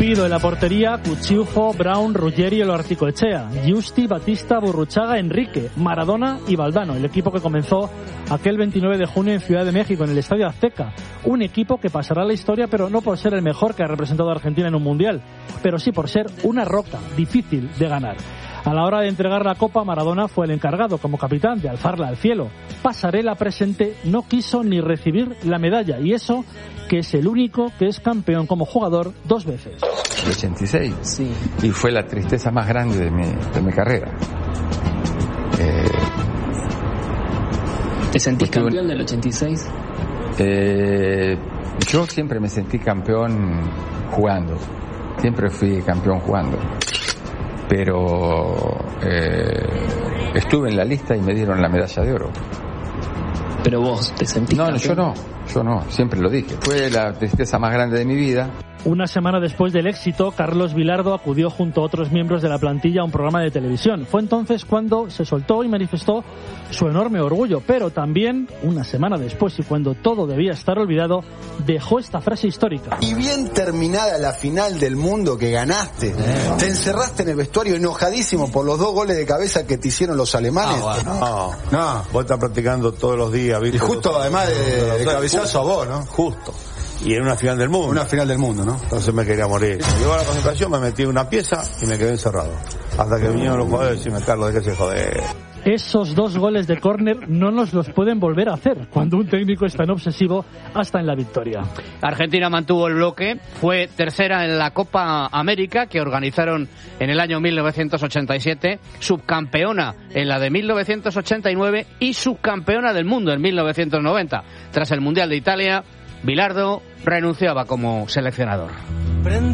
Pido en la portería, Cuciufo, Brown, Ruggeri y Articoechea, Giusti, Batista, Burruchaga, Enrique, Maradona y Valdano, el equipo que comenzó aquel 29 de junio en Ciudad de México, en el Estadio Azteca. Un equipo que pasará a la historia, pero no por ser el mejor que ha representado a Argentina en un mundial, pero sí por ser una roca difícil de ganar. A la hora de entregar la copa, Maradona fue el encargado, como capitán, de alzarla al cielo. Pasarela presente no quiso ni recibir la medalla, y eso que es el único que es campeón como jugador 2 veces. El 86. Sí. Y fue la tristeza más grande de mi carrera. ¿Te sentís campeón del 86? Yo siempre me sentí campeón jugando. Siempre fui campeón jugando. Pero estuve en la lista y me dieron la medalla de oro. Pero vos te sentís campeón. Yo no, siempre lo dije. Fue la tristeza más grande de mi vida. Una semana después del éxito, Carlos Vilardo acudió junto a otros miembros de la plantilla a un programa de televisión. Fue entonces cuando se soltó y manifestó su enorme orgullo, pero también, una semana después y cuando todo debía estar olvidado, dejó esta frase histórica. Y bien terminada la final del mundo que ganaste, te encerraste en el vestuario enojadísimo por los 2 goles de cabeza que te hicieron los alemanes. No, vos estás practicando todos los días, ¿viste? Y justo además de cabezazo a vos, ¿no? Justo. Y en una final del mundo. Una final del mundo, ¿no? Entonces me quería morir. Llegó a la concentración, me metí en una pieza y me quedé encerrado. Hasta que vinieron los jugadores y decirme, Carlos, ¿de qué se jode? Esos 2 goles de córner no nos los pueden volver a hacer cuando un técnico es tan obsesivo hasta en la victoria. Argentina mantuvo el bloque, fue tercera en la Copa América que organizaron en el año 1987, subcampeona en la de 1989 y subcampeona del mundo en 1990. Tras el Mundial de Italia, Bilardo renunciaba como seleccionador.